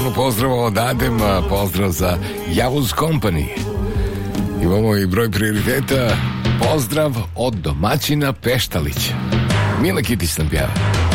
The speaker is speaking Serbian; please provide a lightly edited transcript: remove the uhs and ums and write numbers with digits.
puno pozdrava odadem, pozdrav za Javuz Company. Imamo i broj prioriteta. Pozdrav od domaćina Peštalića. Mila Kitić nam pjeva.